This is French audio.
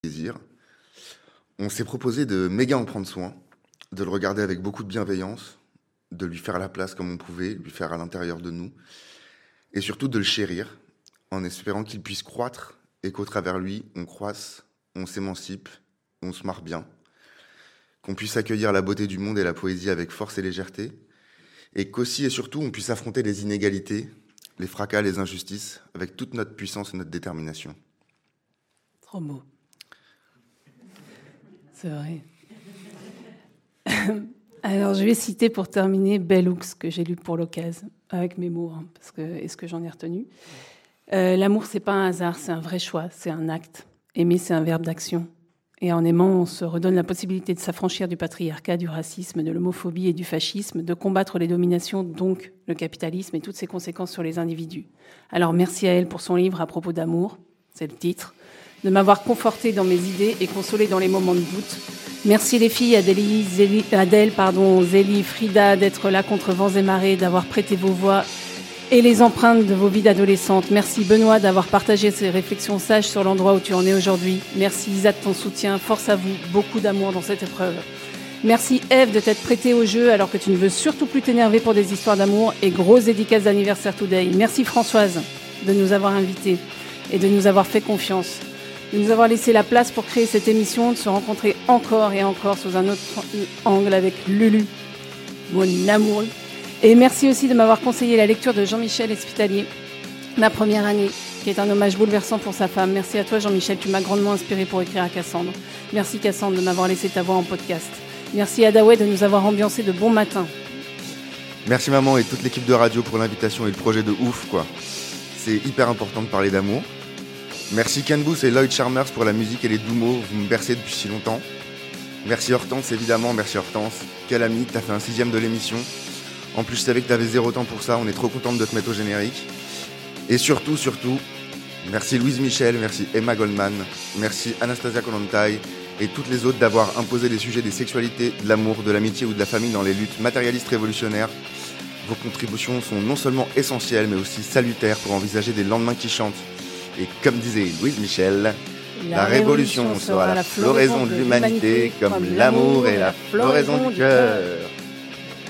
plaisir. On s'est proposé de méga en prendre soin, de le regarder avec beaucoup de bienveillance, de lui faire la place comme on pouvait, lui faire à l'intérieur de nous, et surtout de le chérir, en espérant qu'il puisse croître et qu'au travers lui, on croisse, on s'émancipe, on se marre bien, qu'on puisse accueillir la beauté du monde et la poésie avec force et légèreté, et qu'aussi et surtout on puisse affronter les inégalités, les fracas, les injustices, avec toute notre puissance et notre détermination. Trop beau. C'est vrai. Alors, je vais citer pour terminer Bell Hooks, que j'ai lu pour l'occasion, avec mes mots, parce que est-ce que j'en ai retenu. L'amour, c'est pas un hasard, c'est un vrai choix, c'est un acte. Aimer, c'est un verbe d'action. Et en aimant, on se redonne la possibilité de s'affranchir du patriarcat, du racisme, de l'homophobie et du fascisme, de combattre les dominations, donc le capitalisme et toutes ses conséquences sur les individus. Alors, merci à elle pour son livre à propos d'amour, c'est le titre, de m'avoir conforté dans mes idées et consolé dans les moments de doute. Merci les filles, Adèle, Zélie, Frida, d'être là contre vents et marées, d'avoir prêté vos voix et les empreintes de vos vies d'adolescentes. Merci Benoît d'avoir partagé ces réflexions sages sur l'endroit où tu en es aujourd'hui. Merci Isa de ton soutien. Force à vous, beaucoup d'amour dans cette épreuve. Merci Eve de t'être prêtée au jeu alors que tu ne veux surtout plus t'énerver pour des histoires d'amour, et grosse dédicace d'anniversaire today. Merci Françoise de nous avoir invités et de nous avoir fait confiance, de nous avoir laissé la place pour créer cette émission, de se rencontrer encore et encore sous un autre angle avec Lulu, mon amour. Et merci aussi de m'avoir conseillé la lecture de Jean-Michel Espitalier, Ma première année, qui est un hommage bouleversant pour sa femme. Merci à toi Jean-Michel, tu m'as grandement inspiré pour écrire à Cassandre. Merci Cassandre de m'avoir laissé ta voix en podcast. Merci à Dawei de nous avoir ambiancé de bons matins. Merci maman et toute l'équipe de radio pour l'invitation et le projet de ouf, quoi. C'est hyper important de parler d'amour. Merci Ken Booth et Lloyd Charmers pour la musique et les doux mots, vous me bercez depuis si longtemps. Merci Hortense, évidemment, merci Hortense. Quel ami, t'as fait un 6e de l'émission. En plus, je savais que t'avais 0 temps pour ça, on est trop contente de te mettre au générique. Et surtout, merci Louise Michel, merci Emma Goldman, merci Anastasia Kollontai et toutes les autres d'avoir imposé les sujets des sexualités, de l'amour, de l'amitié ou de la famille dans les luttes matérialistes révolutionnaires. Vos contributions sont non seulement essentielles, mais aussi salutaires pour envisager des lendemains qui chantent. Et comme disait Louise Michel, la révolution sera la floraison de l'humanité comme l'amour est la floraison du cœur.